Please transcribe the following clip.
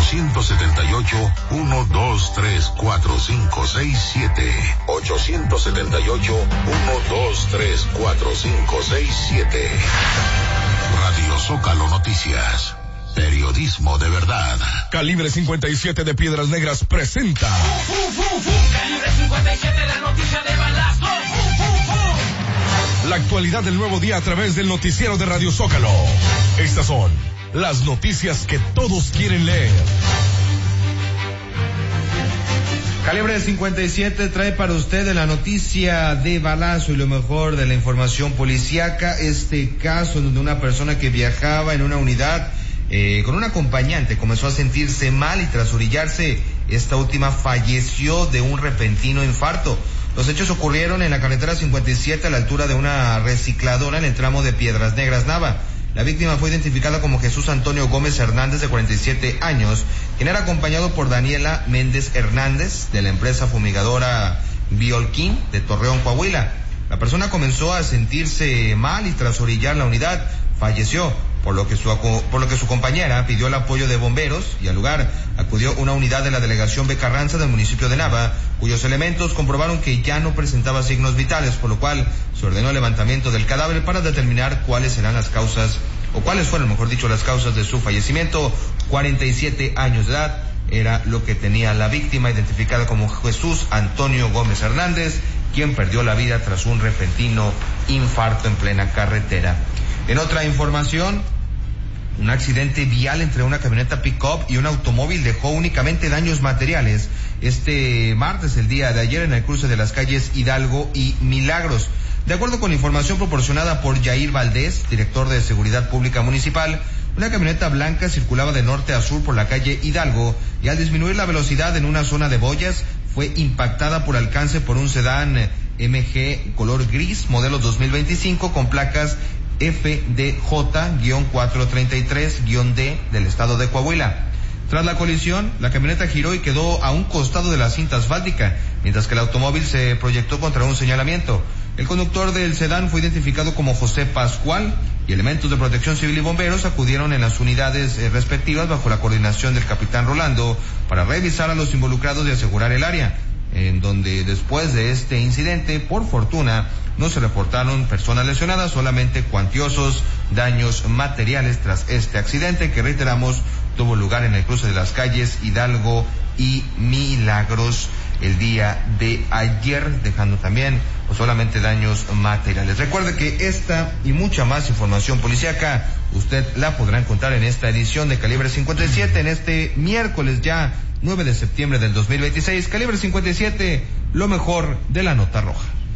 878-123-4567. 878-123-4567. Radio Zócalo Noticias. Periodismo de verdad. Calibre 57 de Piedras Negras presenta. Calibre 57, la noticia de balazo. La actualidad del nuevo día a través del noticiero de Radio Zócalo. Estas son las noticias que todos quieren leer. Calibre 57 trae para usted la noticia de balazo y lo mejor de la información policíaca. Este caso en donde una persona que viajaba en una unidad con un acompañante comenzó a sentirse mal y tras orillarse, esta última falleció de un repentino infarto. Los hechos ocurrieron en la carretera 57 a la altura de una recicladora en el tramo de Piedras Negras Nava. La víctima fue identificada como Jesús Antonio Gómez Hernández, de 47 años, quien era acompañado por Daniela Méndez Hernández, de la empresa fumigadora Biolquín, de Torreón, Coahuila. La persona comenzó a sentirse mal y tras orillar la unidad, falleció, por lo que su compañera pidió el apoyo de bomberos y al lugar acudió una unidad de la delegación B. Carranza del municipio de Nava, cuyos elementos comprobaron que ya no presentaba signos vitales, por lo cual se ordenó el levantamiento del cadáver para determinar cuáles serán las causas, o cuáles fueron, mejor dicho, las causas de su fallecimiento. 47 años de edad era lo que tenía la víctima, identificada como Jesús Antonio Gómez Hernández, quien perdió la vida tras un repentino infarto en plena carretera. En otra información, un accidente vial entre una camioneta pick-up y un automóvil dejó únicamente daños materiales este martes, el día de ayer, en el cruce de las calles Hidalgo y Milagros. De acuerdo con información proporcionada por Yair Valdés, director de Seguridad Pública Municipal, una camioneta blanca circulaba de norte a sur por la calle Hidalgo y al disminuir la velocidad en una zona de boyas, fue impactada por alcance por un sedán MG color gris, modelo 2025, con placas FDJ-433-D del estado de Coahuila. Tras la colisión, la camioneta giró y quedó a un costado de la cinta asfáltica, mientras que el automóvil se proyectó contra un señalamiento. El conductor del sedán fue identificado como José Pascual y elementos de protección civil y bomberos acudieron en las unidades respectivas bajo la coordinación del capitán Rolando para revisar a los involucrados y asegurar el área, en donde después de este incidente, por fortuna, no se reportaron personas lesionadas, solamente cuantiosos daños materiales tras este accidente que, reiteramos, tuvo lugar en el cruce de las calles Hidalgo y Milagros el día de ayer, dejando también solamente daños materiales. Recuerde que esta y mucha más información policíaca usted la podrá encontrar en esta edición de Calibre 57 en este miércoles ya 9 de septiembre del 2026. Calibre 57, lo mejor de la nota roja.